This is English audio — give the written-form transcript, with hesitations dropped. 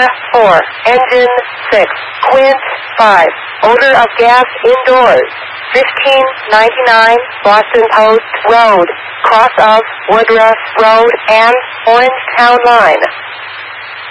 Delta 4, Engine 6, Quint 5, odor of gas indoors. 1599 Boston Post Road, cross of Woodruff Road and Orange Town Line.